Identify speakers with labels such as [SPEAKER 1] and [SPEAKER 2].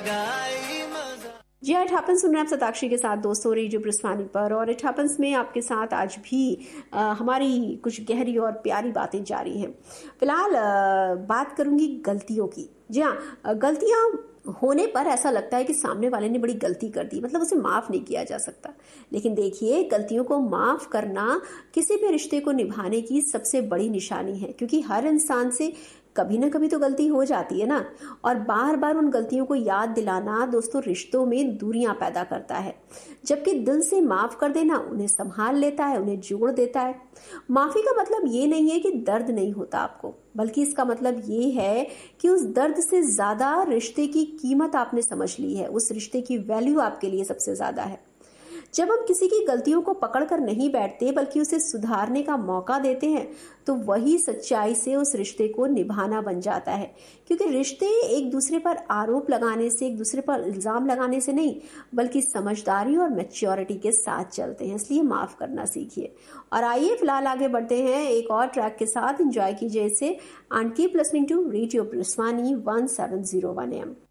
[SPEAKER 1] Ji it happens सुन रहे हैं आप सताक्षी के साथ दोस्तों रेडियो ब्रिस्वानी पर। और इट हैपेंस में आपके साथ आज भी हमारी कुछ गहरी और प्यारी बातें जारी हैं। फिलहाल बात करूंगी गलतियों की। जी हाँ, गलतियां होने पर ऐसा लगता है कि सामने वाले ने बड़ी गलती कर दी, मतलब उसे माफ नहीं किया जा सकता। लेकिन देखिए, गलतियों को माफ करना किसी भी रिश्ते को निभाने की सबसे बड़ी निशानी है, क्योंकि हर इंसान से कभी ना कभी तो गलती हो जाती है ना। और बार बार उन गलतियों को याद दिलाना दोस्तों रिश्तों में दूरियां पैदा करता है, जबकि दिल से माफ कर देना उन्हें संभाल लेता है, उन्हें जोड़ देता है। माफी का मतलब ये नहीं है कि दर्द नहीं होता आपको, बल्कि इसका मतलब ये है कि उस दर्द से ज्यादा रिश्ते की कीमत आपने समझ ली है, उस रिश्ते की वैल्यू आपके लिए सबसे ज्यादा है। जब हम किसी की गलतियों को पकड़कर नहीं बैठते बल्कि उसे सुधारने का मौका देते हैं, तो वही सच्चाई से उस रिश्ते को निभाना बन जाता है। क्योंकि रिश्ते एक दूसरे पर आरोप लगाने से, एक दूसरे पर इल्जाम लगाने से नहीं, बल्कि समझदारी और मैच्योरिटी के साथ चलते हैं। इसलिए माफ करना सीखिए। और आइए फिलहाल आगे बढ़ते हैं एक और ट्रैक के साथ। एंजॉय कीजिए इसे and keep listening to radio ब्रिस्वानी 170 AM।